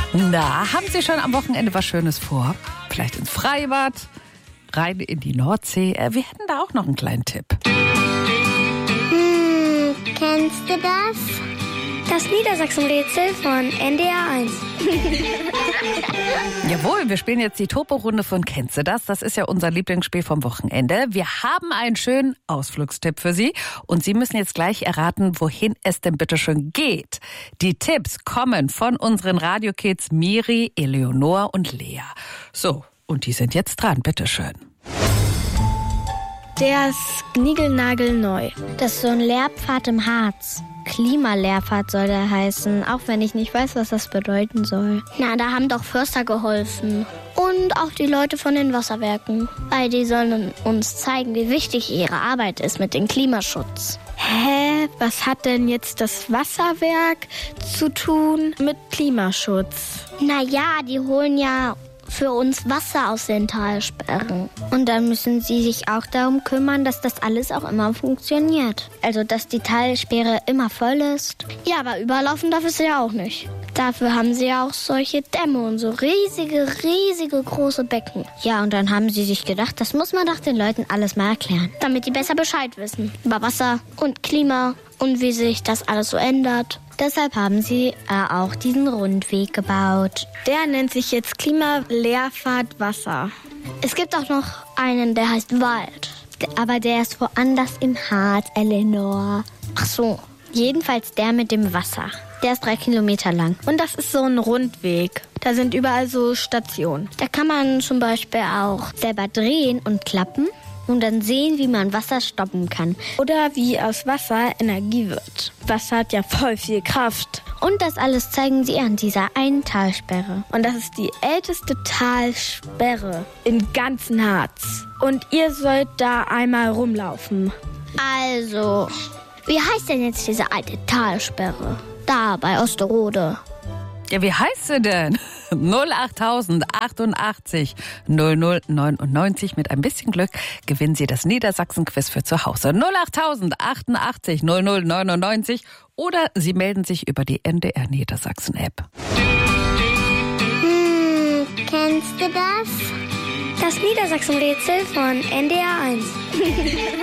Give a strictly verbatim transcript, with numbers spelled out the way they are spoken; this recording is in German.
Na, haben Sie schon am Wochenende was Schönes vor? Vielleicht ins Freibad, rein in die Nordsee. Wir hätten da auch noch einen kleinen Tipp. Hm, kennst du das? Das Niedersachsen-Rätsel von N D R eins. Jawohl, wir spielen jetzt die Topo-Runde von Kennst du das? Das ist ja unser Lieblingsspiel vom Wochenende. Wir haben einen schönen Ausflugstipp für Sie und Sie müssen jetzt gleich erraten, wohin es denn bitte schön geht. Die Tipps kommen von unseren Radiokids Miri, Eleonor und Lea. So, und die sind jetzt dran, bitteschön. Der ist niegelnagelneu. Das ist so ein Lehrpfad im Harz. Klimalehrpfad soll der heißen, auch wenn ich nicht weiß, was das bedeuten soll. Na, da haben doch Förster geholfen. Und auch die Leute von den Wasserwerken. Weil die sollen uns zeigen, wie wichtig ihre Arbeit ist mit dem Klimaschutz. Hä? Was hat denn jetzt das Wasserwerk zu tun mit Klimaschutz? Naja, die holen ja für uns Wasser aus den Talsperren. Und dann müssen sie sich auch darum kümmern, dass das alles auch immer funktioniert. Also, dass die Talsperre immer voll ist. Ja, aber überlaufen darf es ja auch nicht. Dafür haben sie ja auch solche Dämme und so riesige, riesige große Becken. Ja, und dann haben sie sich gedacht, das muss man doch den Leuten alles mal erklären. Damit die besser Bescheid wissen über Wasser und Klima und wie sich das alles so ändert. Deshalb haben sie äh, auch diesen Rundweg gebaut. Der nennt sich jetzt Klimalehrpfad Wasser. Es gibt auch noch einen, der heißt Wald. Aber der ist woanders im Harz, Eleanor. Ach so. Jedenfalls der mit dem Wasser. Der ist drei Kilometer lang. Und das ist so ein Rundweg. Da sind überall so Stationen. Da kann man zum Beispiel auch selber drehen und klappen und dann sehen, wie man Wasser stoppen kann. Oder wie aus Wasser Energie wird. Wasser hat ja voll viel Kraft. Und das alles zeigen sie an dieser einen Talsperre. Und das ist die älteste Talsperre im ganzen Harz. Und ihr sollt da einmal rumlaufen. Also, wie heißt denn jetzt diese alte Talsperre? Da bei Osterode. Ja, wie heißt sie denn? null acht achtundachtzig null null neunundneunzig. Mit ein bisschen Glück gewinnen Sie das Niedersachsen-Quiz für zu Hause. null acht achtundachtzig null null neunundneunzig oder Sie melden sich über die N D R Niedersachsen-App. Hm, kennst du das? Das Niedersachsen-Rätsel von N D R eins.